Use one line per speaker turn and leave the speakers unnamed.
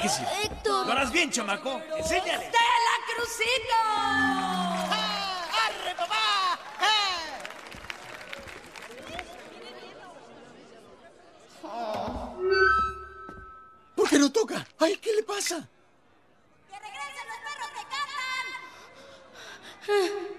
Acérquese.
Héctor.
Lo harás bien, chamaco. Enséñale.
¡Stella Crucito!
¡Arre, papá!
¿Por qué no toca? ¡Ay, qué le pasa!
¡Que regresen los perros que cantan!